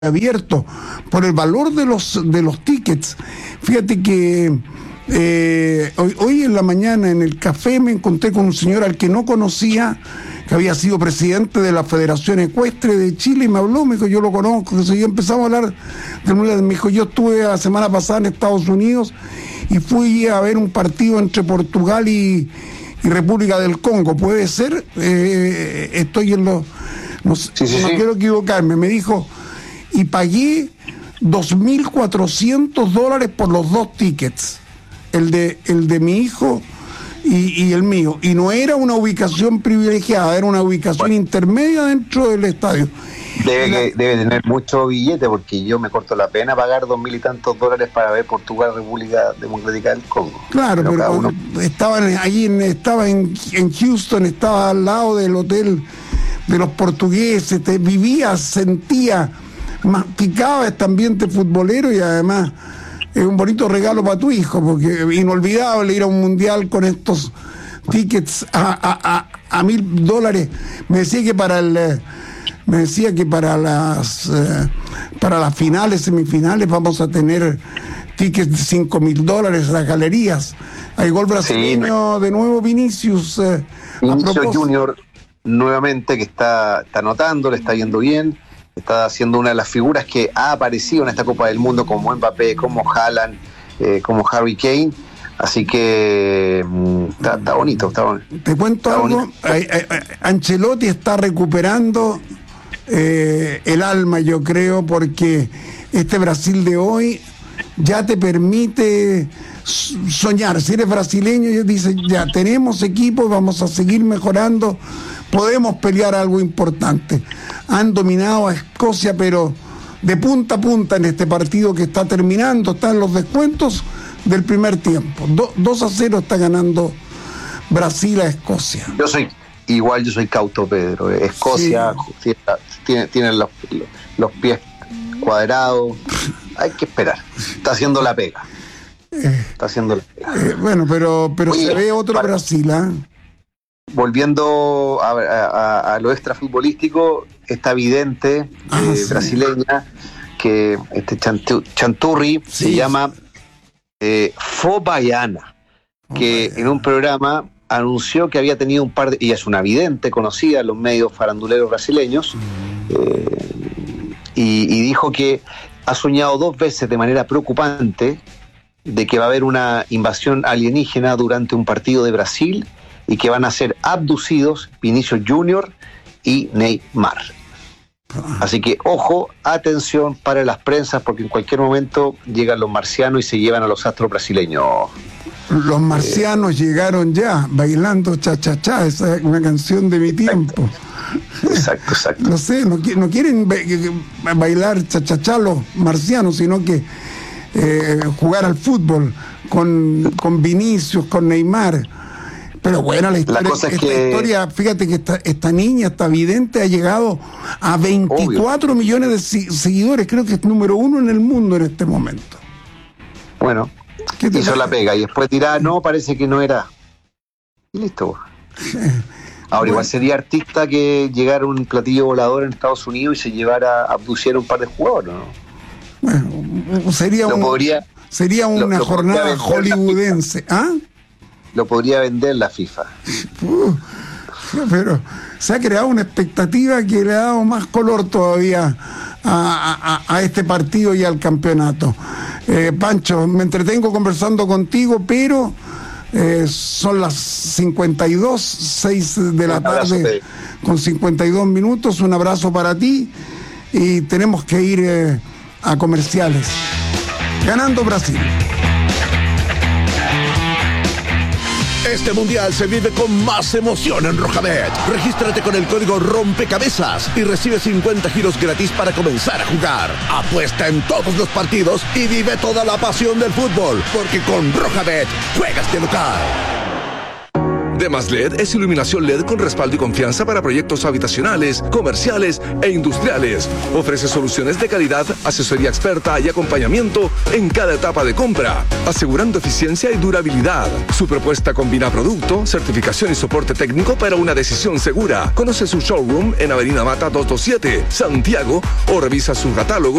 abierto por el valor de los tickets. Fíjate que hoy en la mañana en el café me encontré con un señor al que no conocía, que había sido presidente de la Federación Ecuestre de Chile, y me habló, me dijo, yo lo conozco, que yo empezamos a hablar me dijo, yo estuve la semana pasada en Estados Unidos y fui a ver un partido entre Portugal y República del Congo, puede ser, estoy en los, no quiero equivocarme, me dijo, y pagué $2.400 por los dos tickets, el de mi hijo y el mío, y no era una ubicación privilegiada, era una ubicación intermedia dentro del estadio. Debe tener mucho billete, porque yo me corto la pena pagar $2.000 y tantos para ver Portugal, República Democrática del Congo. Claro, pero estaba en Houston, estaba al lado del hotel de los portugueses, sentía, masticaba este ambiente futbolero, y además es un bonito regalo para tu hijo, porque es inolvidable ir a un mundial con estos tickets a $1.000. Me decía que para las finales, semifinales, vamos a tener tickets de $5.000, las galerías. Hay gol brasileño, de nuevo Vinicius Junior nuevamente, que está anotando, le está yendo bien, está siendo una de las figuras que ha aparecido en esta Copa del Mundo, como Mbappé, como Haaland, como Harry Kane. Así que está bonito, está bonito. Te cuento algo, Ancelotti está recuperando el alma, yo creo, porque este Brasil de hoy ya te permite soñar. Si eres brasileño, y dices, ya tenemos equipo, vamos a seguir mejorando, podemos pelear algo importante. Han dominado a Escocia, pero de punta a punta en este partido que está terminando, están los descuentos del primer tiempo. 2-0 está ganando Brasil a Escocia. Yo soy cauto, Pedro. Escocia sí. tiene los pies cuadrados. Hay que esperar. Está haciendo la pega. Bueno, pero oye, se ve otro Brasil, ¿eh? Volviendo a lo extrafutbolístico, esta vidente brasileña, que Chanturri se llama Fobayana, que en un programa anunció que había tenido un par de... Ella es una vidente conocida en los medios faranduleros brasileños, y dijo que ha soñado 2 veces de manera preocupante de que va a haber una invasión alienígena durante un partido de Brasil y que van a ser abducidos Vinicius Junior y Neymar. Así que, ojo, atención para las prensas, porque en cualquier momento llegan los marcianos y se llevan a los astros brasileños. Los marcianos llegaron ya, bailando cha-cha-cha, esa es una canción de mi tiempo. Exacto. No sé, no quieren bailar cha-cha-cha los marcianos, sino que jugar al fútbol con Vinicius, con Neymar. Pero bueno, la historia, fíjate que esta niña, esta vidente, ha llegado a 24 millones de seguidores, creo que es número 1 en el mundo en este momento. Bueno, hizo la pega y después dirá, no, parece que no era. Y listo. Ahora, igual sería artista que llegara un platillo volador en Estados Unidos y se llevara a abducir un par de jugadores, ¿no? Bueno, sería una jornada hollywoodense. ¿Ah? Lo podría vender la FIFA. Pero se ha creado una expectativa que le ha dado más color todavía a este partido y al campeonato. Pancho, me entretengo conversando contigo, pero son las 6 de la tarde con 52 minutos. Un abrazo para ti, y tenemos que ir a comerciales. Ganando Brasil. Este mundial se vive con más emoción en Rojabet. Regístrate con el código Rompecabezas y recibe 50 giros gratis para comenzar a jugar. Apuesta en todos los partidos y vive toda la pasión del fútbol, porque con Rojabet juegas de local. Demas LED es iluminación LED con respaldo y confianza para proyectos habitacionales, comerciales e industriales. Ofrece soluciones de calidad, asesoría experta y acompañamiento en cada etapa de compra, asegurando eficiencia y durabilidad. Su propuesta combina producto, certificación y soporte técnico para una decisión segura. Conoce su showroom en Avenida Mata 227, Santiago, o revisa su catálogo